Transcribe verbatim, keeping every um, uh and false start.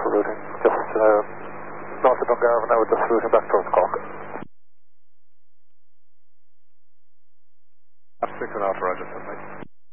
routing. Just uh, north of Dungarvan now, just routing back towards Cork. Six and a half, Roger, something.